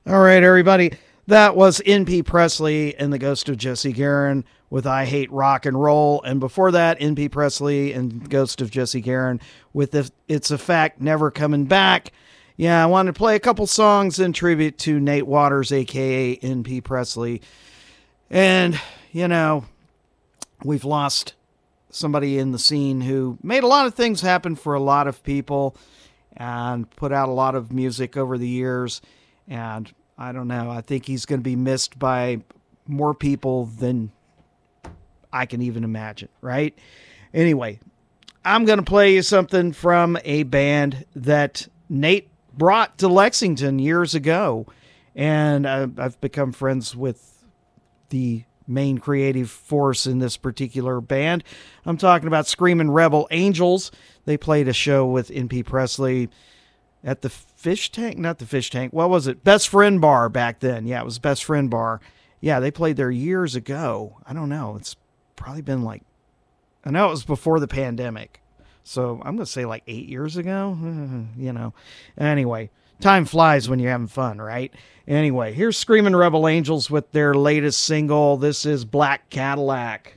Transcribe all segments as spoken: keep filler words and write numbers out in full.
All right, everybody. That was N P Presley and the Ghost of Jesse Garon with I Hate Rock and Roll. And before that, N P Presley and Ghost of Jesse Garon with It's a Fact, Never Coming Back. Yeah, I wanted to play a couple songs in tribute to Nate Waters, a k a. N P Presley. And, you know, we've lost somebody in the scene who made a lot of things happen for a lot of people and put out a lot of music over the years. And I don't know, I think he's going to be missed by more people than I can even imagine, right? Anyway, I'm going to play you something from a band that Nate brought to Lexington years ago. And I've become friends with the main creative force in this particular band. I'm talking about Screaming Rebel Angels. They played a show with N P Presley at the Fish Tank, not the Fish Tank. What was it? Best Friend Bar back then. Yeah, it was Best Friend Bar. Yeah, they played there years ago. I don't know. It's probably been like, I know it was before the pandemic. So I'm going to say like eight years ago, you know. Anyway, time flies when you're having fun, right? Anyway, here's Screaming Rebel Angels with their latest single. This is Black Cadillac.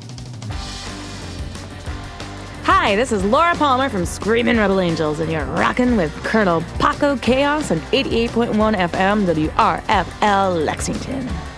Hi, this is Laura Palmer from Screaming Rebel Angels, and you're rocking with Colonel Paco Chaos on eighty-eight point one F M W R F L Lexington.